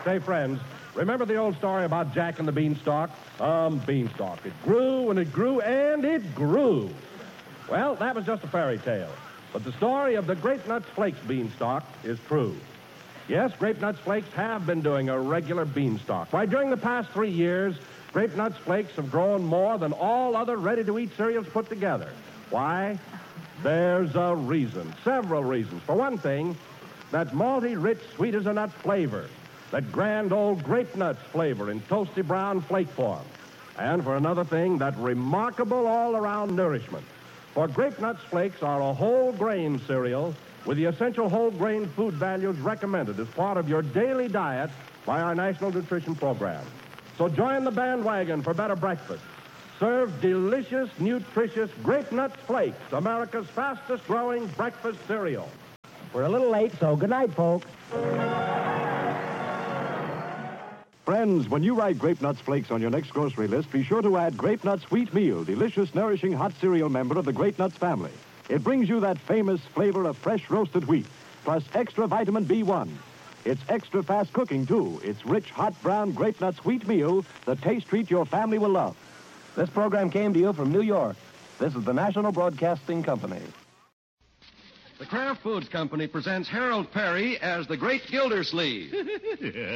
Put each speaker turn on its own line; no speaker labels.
Say, friends, remember the old story about Jack and the Beanstalk? Beanstalk. It grew and it grew and it grew. Well, that was just a fairy tale. But the story of the Grape Nuts Flakes beanstalk is true. Yes, Grape Nuts Flakes have been doing a regular beanstalk. Why, during the past 3 years, Grape Nuts Flakes have grown more than all other ready-to-eat cereals put together. Why? There's a reason, several reasons. For one thing, that malty, rich, sweet-as-a-nut flavor, that grand old Grape Nuts flavor in toasty brown flake form. And for another thing, that remarkable all-around nourishment. For Grape Nuts Flakes are a whole grain cereal with the essential whole grain food values recommended as part of your daily diet by our National Nutrition Program. So join the bandwagon for better breakfast. Serve delicious, nutritious Grape Nuts Flakes, America's fastest growing breakfast cereal.
We're a little late, so good night, folks.
Friends, when you write Grape Nuts Flakes on your next grocery list, be sure to add Grape Nuts Wheat Meal, delicious, nourishing hot cereal member of the Grape Nuts family. It brings you that famous flavor of fresh roasted wheat, plus extra vitamin B1. It's extra fast cooking, too. It's rich, hot, brown Grape Nuts Wheat Meal, the taste treat your family will love.
This program came to you from New York. This is the National Broadcasting Company.
The Kraft Foods Company presents Harold Perry as the Great Gildersleeve.